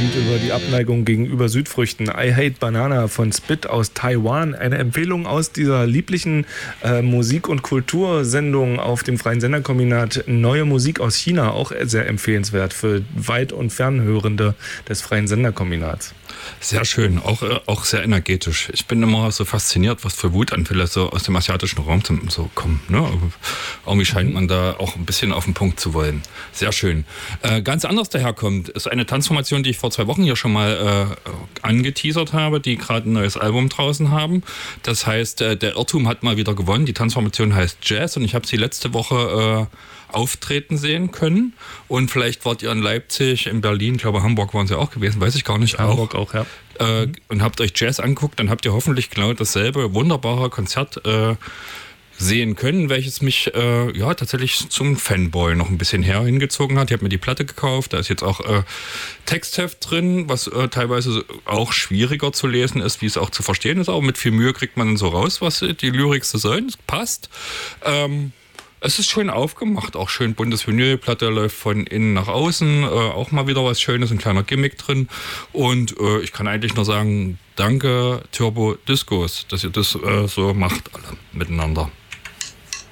Lied über die Abneigung gegenüber Südfrüchten. I Hate Banana von Spit aus Taiwan. Eine Empfehlung aus dieser lieblichen Musik- und Kultursendung auf dem Freien Senderkombinat. Neue Musik aus China, auch sehr empfehlenswert für Weit- und Fernhörende des Freien Senderkombinats. Sehr schön, auch sehr energetisch. Ich bin immer so fasziniert, was für Wutanfälle so aus dem asiatischen Raum so kommen. Ne? Irgendwie scheint man da auch ein bisschen auf den Punkt zu wollen. Sehr schön. Ganz anders daherkommt, ist eine Tanzformation, die ich vor 2 Wochen hier schon mal angeteasert habe, die gerade ein neues Album draußen haben. Das heißt, der Irrtum hat mal wieder gewonnen. Die Tanzformation heißt Jazz und ich habe sie letzte Woche auftreten sehen können. Und vielleicht wart ihr in Leipzig, in Berlin, ich glaube Hamburg waren sie auch gewesen, weiß ich gar nicht. Hamburg auch, ja. Und habt euch Jazz angeguckt, dann habt ihr hoffentlich genau dasselbe wunderbare Konzert sehen können, welches mich tatsächlich zum Fanboy noch ein bisschen hingezogen hat. Ich habe mir die Platte gekauft, da ist jetzt auch Textheft drin, was teilweise auch schwieriger zu lesen ist, wie es auch zu verstehen ist, aber mit viel Mühe kriegt man dann so raus, was die Lyrics so sollen. Es passt. Es ist schön aufgemacht, auch schön buntes Vinyl, Platte läuft von innen nach außen, auch mal wieder was Schönes, ein kleiner Gimmick drin und ich kann eigentlich nur sagen, danke Turbo Discos, dass ihr das so macht alle miteinander.